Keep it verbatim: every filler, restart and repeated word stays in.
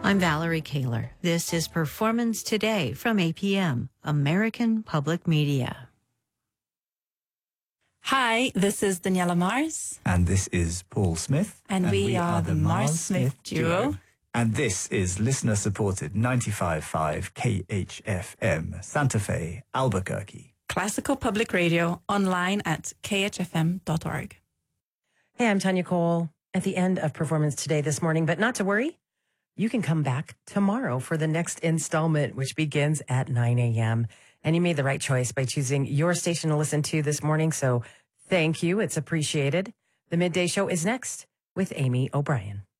I'm Valerie Kaler. This is Performance Today from A P M, American Public Media. Hi, this is Daniela Mars. And this is Paul Smith. And, and we, we are, are the Mars-Smith duo. duo. And this is listener-supported ninety-five point five K H F M, Santa Fe, Albuquerque. Classical Public Radio, online at k h f m dot org. Hey, I'm Tanya Cole at the end of Performance Today this morning, but not to worry. You can come back tomorrow for the next installment, which begins at nine a.m. And you made the right choice by choosing your station to listen to this morning. So thank you. It's appreciated. The Midday Show is next with Amy O'Brien.